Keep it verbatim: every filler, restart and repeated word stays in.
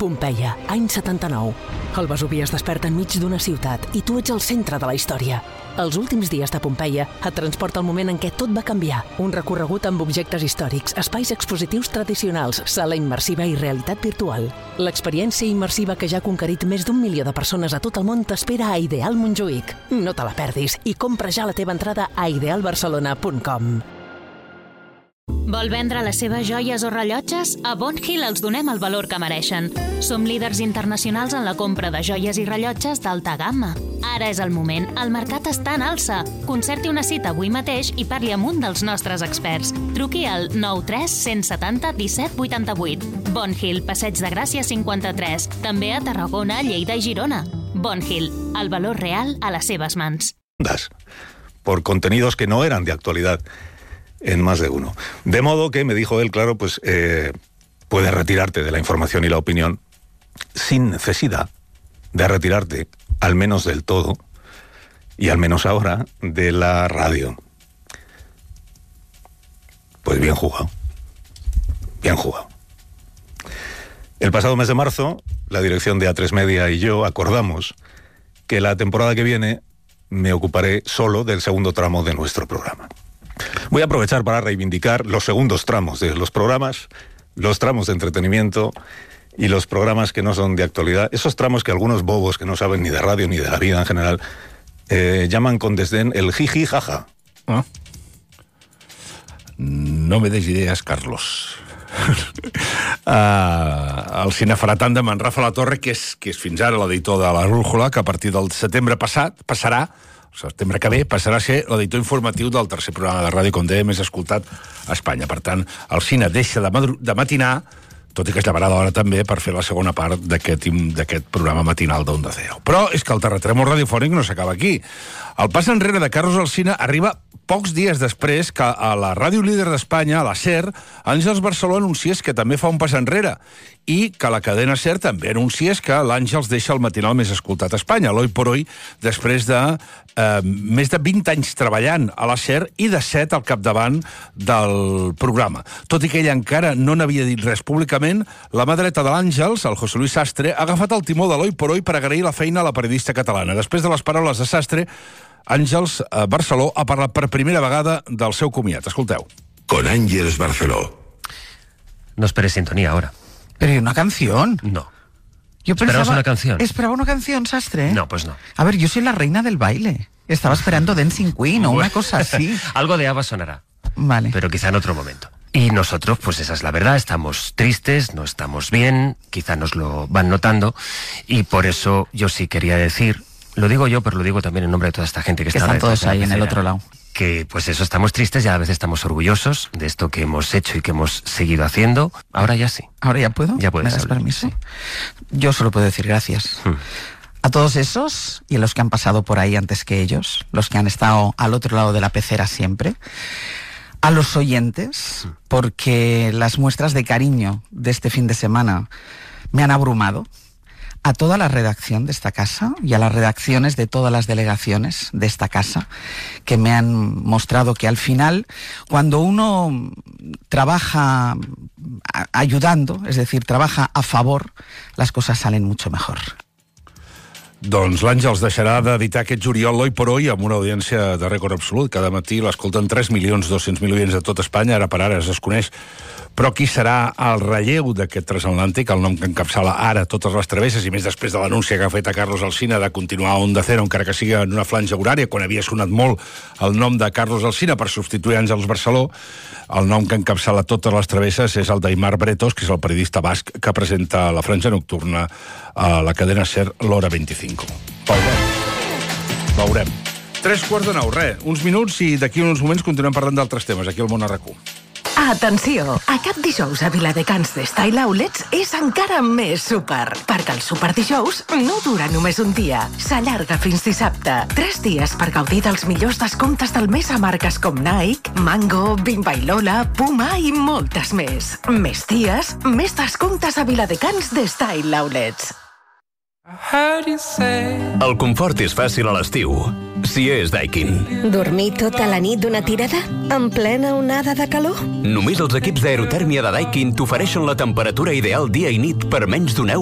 Pompeia, any setanta-nou. El Vesuvi es desperta enmig d'una ciutat i tu ets el centre de la història. Els últims dies de Pompeia et transporta al moment en què tot va canviar. Un recorregut amb objectes històrics, espais expositius tradicionals, sala immersiva i realitat virtual. L'experiència immersiva que ja ha conquerit més d'un milió de persones a tot el món t'espera a Ideal Montjuïc. No te la perdis i compra ja la teva entrada a ideal barcelona punt com. Vol vendre les seves joies o rellotges? A Bon Hill els donem el valor que mereixen. Som líders internacionals en la compra de joies i rellotges d'alta gamma. Ara és el moment. El mercat està en alça. Concerti una cita avui mateix i parli amb un dels nostres experts. Truqui al nou tres cent setanta disset vuitanta-vuit. Bon Hill, Passeig de Gràcia cinquanta-tres. També a Tarragona, Lleida i Girona. Bon Hill, el valor real a les seves mans. Por contenidos que no eran de actualidad en más de uno. De modo que, me dijo él, claro, pues eh, puedes retirarte de la información y la opinión sin necesidad de retirarte, al menos del todo, y al menos ahora, de la radio. Pues bien jugado. Bien jugado. El pasado mes de marzo, la dirección de A tres Media y yo acordamos que la temporada que viene me ocuparé solo del segundo tramo de nuestro programa. Voy a aprovechar para reivindicar los segundos tramos de los programas, los tramos de entretenimiento y los programas que no son de actualidad, esos tramos que algunos bobos que no saben ni de radio ni de la vida en general eh, llaman con desdén el jiji jaja. Ah. No me des idees, Carlos. uh, el cineferatan de Manrafa La Torre, que és, que és fins ara l'editor de la Brújula, que a partir del setembre passat passarà el setembre que ve, passarà a ser l'editor informatiu del tercer programa de ràdio, com deia, més escoltat a Espanya. Per tant, el cine deixa de, de matinar, tot i que es llevarà d'hora també per fer la segona part d'aquest programa matinal d'Onda Cero. Però és que el terratrèmol radiofònic no s'acaba aquí. El pas enrere de Carlos Alsina arriba pocs dies després que a la ràdio líder d'Espanya, a la SER, Àngels Barceló anunciés que també fa un pas enrere i que la cadena SER també anunciés que l'Àngels deixa el matinal més escoltat a Espanya, l'Hoy por Hoy, després de eh, més de vint anys treballant a la SER i de set al capdavant del programa. Tot i que ella encara no n'havia dit res públicament, la mà dreta de l'Àngels, el José Luis Sastre, ha agafat el timó de l'Hoy por Hoy per agrair la feina a la periodista catalana. Després de les paraules de Sastre, Àngels Barceló ha parlat per primera vegada del seu comiat. Escolteu. Con Àngels Barceló. No esperes sintonía ahora. ¿Pero una canción? No. Yo ¿Esperabas pensaba, una canción? ¿Esperaba una canción, Sastre? No, pues no. A ver, yo soy la reina del baile. Estaba esperando Dancing Queen o una cosa así. Algo de ABBA sonará. Vale. Pero quizá en otro momento. Y nosotros, pues esa es la verdad, estamos tristes, no estamos bien, quizá nos lo van notando, y por eso yo sí quería decir, lo digo yo, pero lo digo también en nombre de toda esta gente que, que está están todos ahí en el otro lado. Que pues eso, estamos tristes y a la vez estamos orgullosos de esto que hemos hecho y que hemos seguido haciendo. Ahora ya sí. ¿Ahora ya puedo? Ya puedes ¿Me das hablar, permiso? sí. Yo solo puedo decir gracias. Hmm. A todos esos y a los que han pasado por ahí antes que ellos, los que han estado al otro lado de la pecera siempre, a los oyentes, porque las muestras de cariño de este fin de semana me han abrumado, a toda la redacción de esta casa y a las redacciones de todas las delegaciones de esta casa, que me han mostrado que al final, cuando uno trabaja ayudando, es decir, trabaja a favor, las cosas salen mucho mejor. Doncs l'Àngels deixarà d'editar aquest juliol l'Hoy por Hoy amb una audiència de rècord absolut. Cada matí l'escolten tres milions dos-cents mil oients de tot Espanya, ara per ara es desconeix. Però qui serà el relleu d'aquest transatlàntic, el nom que encapçala ara totes les travesses, i més després de l'anúncia que ha fet a Carlos Alsina de continuar a Onda Cero, encara que sigui en una franja horària, quan havia sonat molt el nom de Carlos Alsina per substituir Àngels Barceló, el nom que encapçala totes les travesses és el d'Aimar Bretos, que és el periodista basc que presenta la franja nocturna a la cadena SER l'Hora vint-i-cinc. Veurem. Veurem. Tres quarts de nou, res, uns minuts i d'aquí uns moments continuem parlant d'altres temes, aquí al Món R Q. Atenció! Aquest dijous a Viladecans de Style Outlets és encara més súper, perquè el súper dijous no dura només un dia, s'allarga fins dissabte. Tres dies per gaudir dels millors descomptes del mes a marques com Nike, Mango, Bimba i Lola, Puma i moltes més. Més dies, més descomptes a Viladecans de Style Outlets. El confort és fàcil a l'estiu, si és Daikin. Dormir tota la nit d'una tirada? En plena onada de calor? Només els equips d'aerotèrmia de Daikin t'ofereixen la temperatura ideal dia i nit per menys d'un euro.